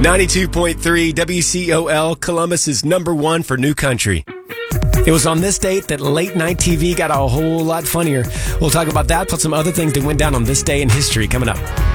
92.3 WCOL, Columbus is number one for new country. It was on this date that late night TV got a whole lot funnier. We'll talk about that, plus some other things that went down on this day in history coming up.